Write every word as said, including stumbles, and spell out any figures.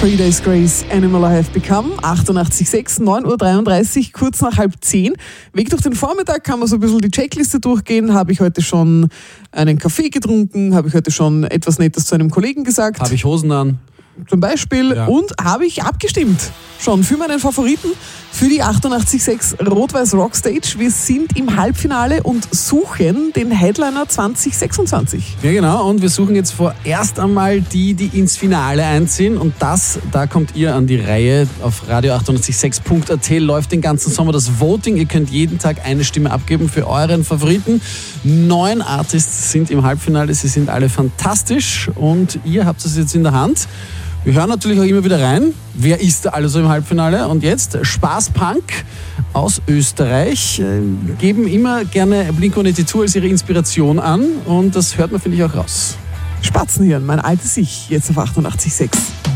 Three Days Grace, Animal I Have Become, achtundachtzig Komma sechs, neun Uhr dreiunddreißig, kurz nach halb zehn. Weg durch den Vormittag kann man so ein bisschen die Checkliste durchgehen. Habe ich heute schon einen Kaffee getrunken? Habe ich heute schon etwas Nettes zu einem Kollegen gesagt? Habe ich Hosen an? Zum Beispiel. Ja. Und habe ich abgestimmt schon für meinen Favoriten, für die achtundachtzig Komma sechs Rot-Weiß Rockstage. Wir sind im Halbfinale und suchen den Headliner zwanzig sechsundzwanzig. Ja, genau. Und wir suchen jetzt vorerst einmal die, die ins Finale einziehen. Und das, da kommt ihr an die Reihe. Auf radio achtundachtzig Komma sechs Punkt a t läuft den ganzen Sommer das Voting. Ihr könnt jeden Tag eine Stimme abgeben für euren Favoriten. Neun Artists sind im Halbfinale. Sie sind alle fantastisch und ihr habt es jetzt in der Hand. Wir hören natürlich auch immer wieder rein. Wer ist da also im Halbfinale? Und jetzt Spaß Punk aus Österreich. Geben immer gerne Blink eins zwei als ihre Inspiration an. Und das hört man, finde ich, auch raus. Spatzenhirn, mein altes Ich, jetzt auf achtundachtzig Komma sechs.